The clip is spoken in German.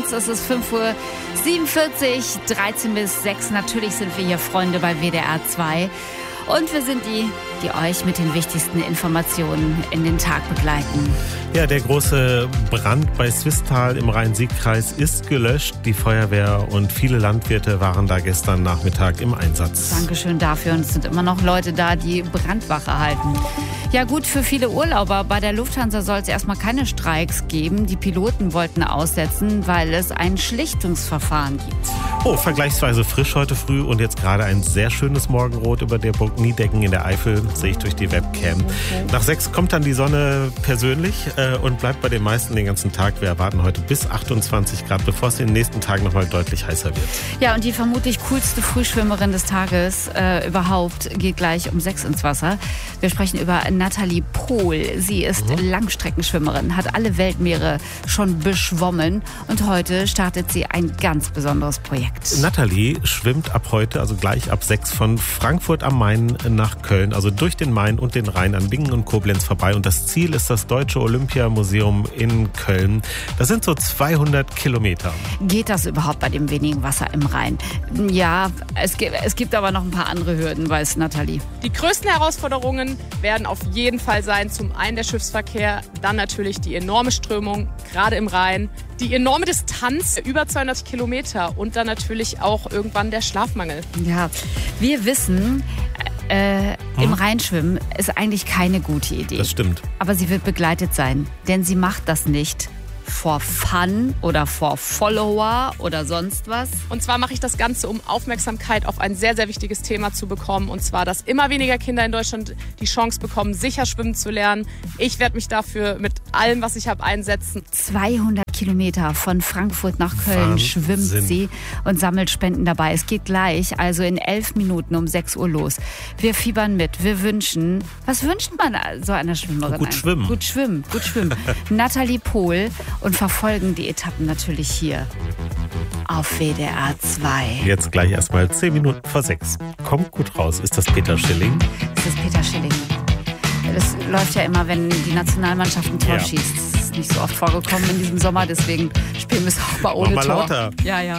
uns. Es ist 5:47 Uhr, 13 bis 6. Natürlich sind wir hier Freunde bei WDR 2. Und wir sind die euch mit den wichtigsten Informationen in den Tag begleiten. Ja, der große Brand bei Swisttal im Rhein-Sieg-Kreis ist gelöscht. Die Feuerwehr und viele Landwirte waren da gestern Nachmittag im Einsatz. Dankeschön dafür. Und es sind immer noch Leute da, die Brandwache halten. Ja gut, für viele Urlauber. Bei der Lufthansa soll es erstmal keine Streiks geben. Die Piloten wollten aussetzen, weil es ein Schlichtungsverfahren gibt. Oh, vergleichsweise frisch heute früh und jetzt gerade ein sehr schönes Morgenrot über der Burg Niedecken in der Eifel, sehe ich durch die Webcam. Nach 6 kommt dann die Sonne persönlich und bleibt bei den meisten den ganzen Tag. Wir erwarten heute bis 28 Grad, bevor es in den nächsten Tagen nochmal deutlich heißer wird. Ja, und die vermutlich coolste Frühschwimmerin des Tages überhaupt geht gleich um 6 ins Wasser. Wir sprechen über Nathalie Pohl. Sie ist Langstreckenschwimmerin, hat alle Weltmeere schon beschwommen und heute startet sie ein ganz besonderes Projekt. Nathalie schwimmt ab heute, also gleich ab 6 von Frankfurt am Main nach Köln, also durch den Main und den Rhein an Bingen und Koblenz vorbei. Und das Ziel ist das Deutsche Olympiamuseum in Köln. Das sind so 200 Kilometer. Geht das überhaupt bei dem wenigen Wasser im Rhein? Ja, es gibt aber noch ein paar andere Hürden, weiß Nathalie. Die größten Herausforderungen werden auf jeden Fall sein, zum einen der Schiffsverkehr, dann natürlich die enorme Strömung, gerade im Rhein, die enorme Distanz, über 200 Kilometer und dann natürlich auch irgendwann der Schlafmangel. Ja, wir wissen, im Rheinschwimmen ist eigentlich keine gute Idee. Das stimmt. Aber sie wird begleitet sein, denn sie macht das nicht for fun oder for Follower oder sonst was. Und zwar mache ich das Ganze, um Aufmerksamkeit auf ein sehr, sehr wichtiges Thema zu bekommen. Und zwar, dass immer weniger Kinder in Deutschland die Chance bekommen, sicher schwimmen zu lernen. Ich werde mich dafür mit allem, was ich habe, einsetzen. 200 Kilometer von Frankfurt nach Köln Wahnsinn. Schwimmt sie und sammelt Spenden dabei. Es geht gleich, also in 11 Minuten um 6 Uhr los. Wir fiebern mit, wir wünschen, was wünscht man so einer Schwimmerin? Gut schwimmen. Gut schwimmen. Nathalie Pohl und verfolgen die Etappen natürlich hier auf WDR 2. Jetzt gleich erstmal 10 Minuten vor 6. Kommt gut raus. Ist das Peter Schilling? Das ist Peter Schilling. Das läuft ja immer, wenn die Nationalmannschaft ein Tor schießt. Das ist nicht so oft vorgekommen in diesem Sommer, deswegen spielen wir es auch mal ohne Mach mal Tor. lauter. Ja.